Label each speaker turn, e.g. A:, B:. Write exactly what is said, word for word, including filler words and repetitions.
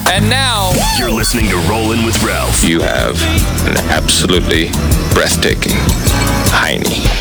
A: And now,
B: you're listening to Rollin' with Ralph.
C: You have an absolutely breathtaking hiney.